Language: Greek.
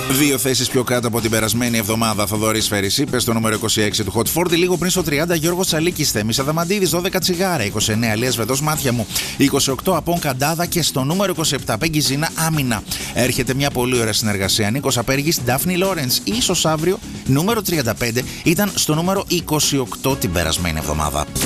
Δύο θέσεις πιο κάτω από την περασμένη εβδομάδα. Θοδωρής Φέρης είπε στο νούμερο 26 του Hot 40. Λίγο πριν στο 30 Γιώργος Τσαλίκης, Θέμης Αδαμαντίδης, 12 τσιγάρα. 29 Λίας Βετός, Μάτια μου. 28 Απόν Καντάδα και στο νούμερο 27 Πέγγι Ζήνα, Άμυνα. Έρχεται μια πολύ ωραία συνεργασία. Νίκος Απέργης, Ντάφνη Λόρενς. Ίσως αύριο νούμερο 35 ήταν στο νούμερο 28 την περασμένη εβδομάδα.